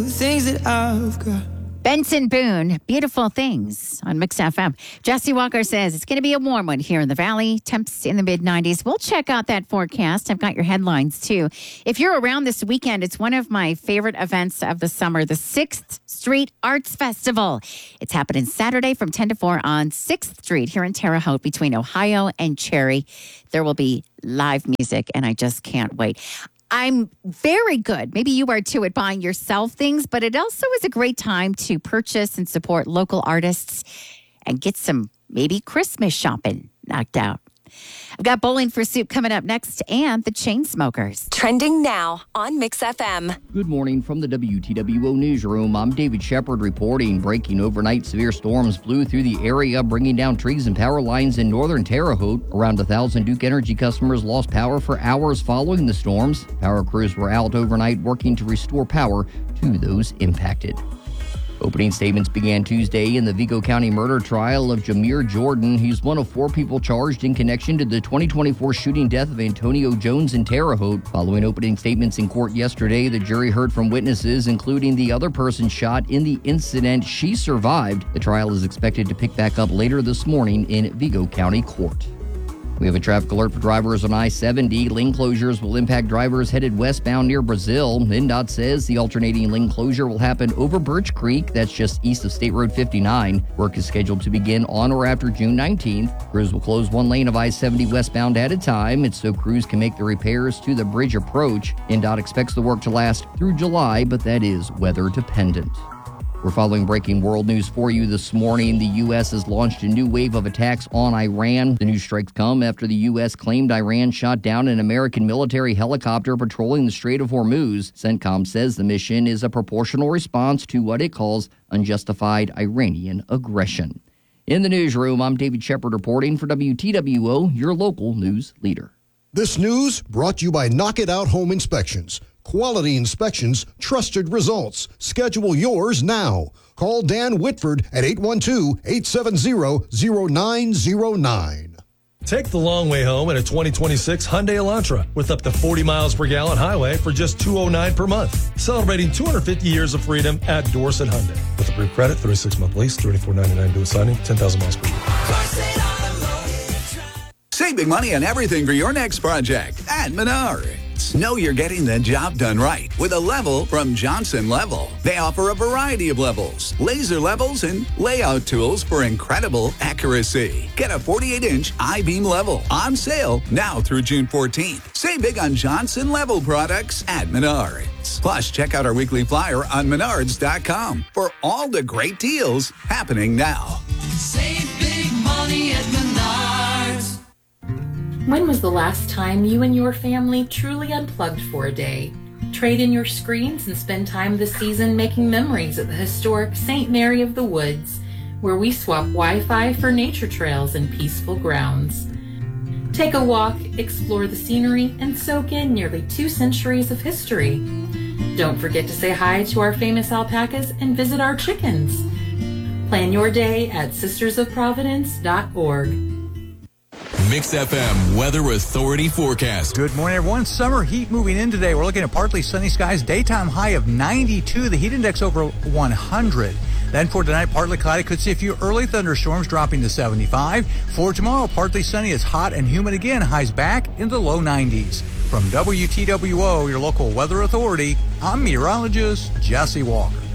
things that I've got. Benson Boone, Beautiful Things on Mix FM. Jesse Walker says it's going to be a warm one here in the Valley. Temps in the mid-90s. We'll check out that forecast. I've got your headlines, too. If you're around this weekend, it's one of my favorite events of the summer, the 6th Street Arts Festival. It's happening Saturday from 10 to 4 on 6th Street here in Terre Haute between Ohio and Cherry. There will be live music, and I just can't wait. I'm very good. Maybe you are too at buying yourself things, but it also is a great time to purchase and support local artists and get some maybe Christmas shopping knocked out. I've got Bowling for Soup coming up next and the Chainsmokers. Trending now on Mix FM. Good morning from the WTWO newsroom. I'm David Shepard reporting. Breaking overnight severe storms blew through the area, bringing down trees and power lines in northern Terre Haute. Around 1,000 Duke Energy customers lost power for hours following the storms. Power crews were out overnight working to restore power to those impacted. Opening statements began Tuesday in the Vigo County murder trial of Jamir Jordan. He's one of 4 people charged in connection to the 2024 shooting death of Antonio Jones in Terre Haute. Following opening statements in court yesterday, the jury heard from witnesses, including the other person shot in the incident. She survived. The trial is expected to pick back up later this morning in Vigo County Court. We have a traffic alert for drivers on I-70. Lane closures will impact drivers headed westbound near Brazil. NDOT says the alternating lane closure will happen over Birch Creek. That's just east of State Road 59. Work is scheduled to begin on or after June 19th. Crews will close one lane of I-70 westbound at a time. It's so crews can make the repairs to the bridge approach. NDOT expects the work to last through July, but that is weather dependent. We're following breaking world news for you this morning. The U.S. has launched a new wave of attacks on Iran. The new strikes come after the U.S. claimed Iran shot down an American military helicopter patrolling the Strait of Hormuz. CENTCOM says the mission is a proportional response to what it calls unjustified Iranian aggression. In the newsroom, I'm David Shepard reporting for WTWO, your local news leader. This news brought to you by Knock It Out Home Inspections. Quality inspections, trusted results. Schedule yours now. Call Dan Whitford at 812-870-0909. Take the long way home in a 2026 Hyundai Elantra with up to 40 miles per gallon highway for just $209 per month. Celebrating 250 years of freedom at Dorset Hyundai. With approved credit, 36-month lease, $34.99 due at signing, 10,000 miles per year. Save big money on everything for your next project at Menards. Know you're getting the job done right with a level from Johnson Level. They offer a variety of levels, laser levels, and layout tools for incredible accuracy. Get a 48-inch I-beam level on sale now through June 14th. Save big on Johnson Level products at Menards. Plus, check out our weekly flyer on Menards.com for all the great deals happening now. Save big money at Menards. When was the last time you and your family truly unplugged for a day? Trade in your screens and spend time this season making memories at the historic St. Mary of the Woods, where we swap Wi-Fi for nature trails and peaceful grounds. Take a walk, explore the scenery, and soak in nearly 2 centuries of history. Don't forget to say hi to our famous alpacas and visit our chickens. Plan your day at sistersofprovidence.org. Mix FM Weather Authority forecast. Good morning, everyone. Summer heat moving in today. We're looking at partly sunny skies. Daytime high of 92. The heat index over 100. Then for tonight, partly cloudy. Could see a few early thunderstorms dropping to 75. For tomorrow, partly sunny. It's hot and humid again. Highs back in the low 90s. From WTWO, your local weather authority, I'm meteorologist Jesse Walker.